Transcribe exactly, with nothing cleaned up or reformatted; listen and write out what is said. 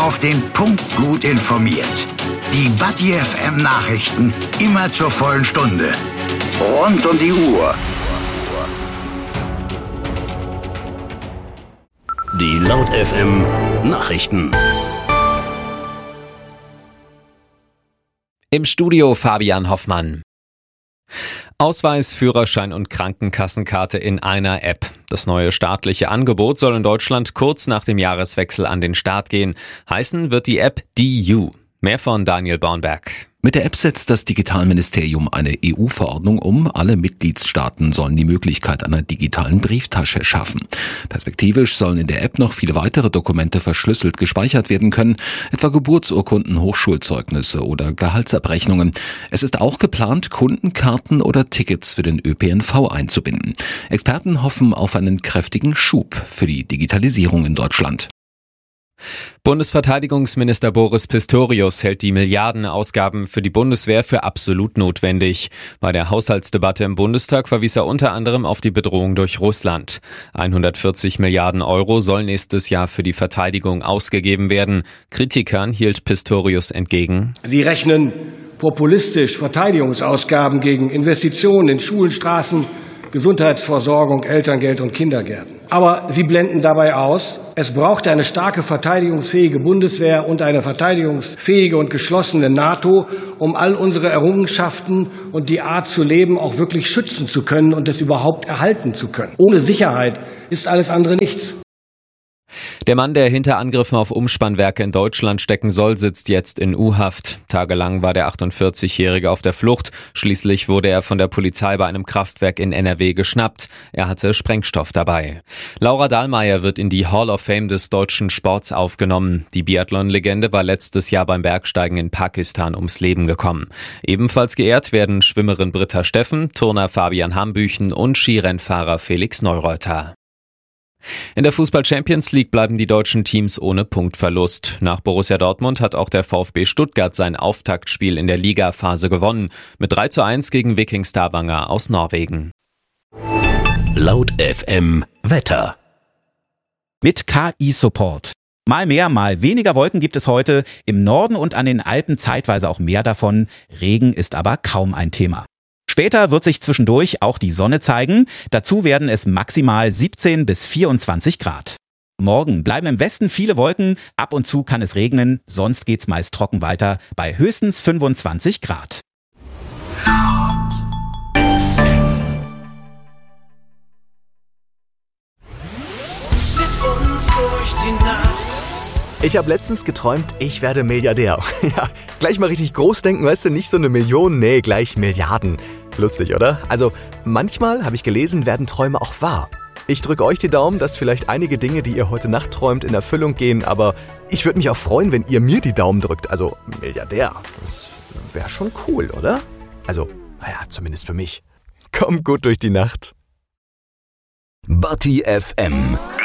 auf den Punkt gut informiert. Die Batti F M Nachrichten immer zur vollen Stunde. Rund um die Uhr. Die Laut F M Nachrichten. Im Studio Fabian Hoffmann. Ausweis, Führerschein und Krankenkassenkarte in einer App. Das neue staatliche Angebot soll in Deutschland kurz nach dem Jahreswechsel an den Start gehen. Heißen wird die App D U. Mehr von Daniel Bornberg. Mit der App setzt das Digitalministerium eine E U-Verordnung um. Alle Mitgliedstaaten sollen die Möglichkeit einer digitalen Brieftasche schaffen. Perspektivisch sollen in der App noch viele weitere Dokumente verschlüsselt gespeichert werden können, etwa Geburtsurkunden, Hochschulzeugnisse oder Gehaltsabrechnungen. Es ist auch geplant, Kundenkarten oder Tickets für den Ö P N V einzubinden. Experten hoffen auf einen kräftigen Schub für die Digitalisierung in Deutschland. Bundesverteidigungsminister Boris Pistorius hält die Milliardenausgaben für die Bundeswehr für absolut notwendig. Bei der Haushaltsdebatte im Bundestag verwies er unter anderem auf die Bedrohung durch Russland. hundertvierzig Milliarden Euro soll nächstes Jahr für die Verteidigung ausgegeben werden. Kritikern hielt Pistorius entgegen: Sie rechnen populistisch Verteidigungsausgaben gegen Investitionen in Schulen, Straßen, Gesundheitsversorgung, Elterngeld und Kindergärten. Aber Sie blenden dabei aus, es braucht eine starke verteidigungsfähige Bundeswehr und eine verteidigungsfähige und geschlossene NATO, um all unsere Errungenschaften und die Art zu leben auch wirklich schützen zu können und es überhaupt erhalten zu können. Ohne Sicherheit ist alles andere nichts. Der Mann, der hinter Angriffen auf Umspannwerke in Deutschland stecken soll, sitzt jetzt in U-Haft. Tagelang war der achtundvierzigjährige auf der Flucht. Schließlich wurde er von der Polizei bei einem Kraftwerk in N R W geschnappt. Er hatte Sprengstoff dabei. Laura Dahlmeier wird in die Hall of Fame des deutschen Sports aufgenommen. Die Biathlon-Legende war letztes Jahr beim Bergsteigen in Pakistan ums Leben gekommen. Ebenfalls geehrt werden Schwimmerin Britta Steffen, Turner Fabian Hambüchen und Skirennfahrer Felix Neureuter. In der Fußball-Champions League bleiben die deutschen Teams ohne Punktverlust. Nach Borussia Dortmund hat auch der VfB Stuttgart sein Auftaktspiel in der Ligaphase gewonnen. Mit drei zu eins gegen Viking Stavanger aus Norwegen. Laut F M Wetter. Mit K I-Support. Mal mehr, mal weniger Wolken gibt es heute. Im Norden und an den Alpen zeitweise auch mehr davon. Regen ist aber kaum ein Thema. Später wird sich zwischendurch auch die Sonne zeigen. Dazu werden es maximal siebzehn bis vierundzwanzig Grad. Morgen bleiben im Westen viele Wolken. Ab und zu kann es regnen. Sonst geht's meist trocken weiter bei höchstens fünfundzwanzig Grad. Mit uns durch die Nacht. Ich habe letztens geträumt, ich werde Milliardär. Ja, gleich mal richtig groß denken, weißt du, nicht so eine Million, nee, gleich Milliarden. Lustig, oder? Also, manchmal, habe ich gelesen, werden Träume auch wahr. Ich drücke euch die Daumen, dass vielleicht einige Dinge, die ihr heute Nacht träumt, in Erfüllung gehen, aber ich würde mich auch freuen, wenn ihr mir die Daumen drückt. Also, Milliardär, das wäre schon cool, oder? Also, naja, zumindest für mich. Komm gut durch die Nacht. Batti F M.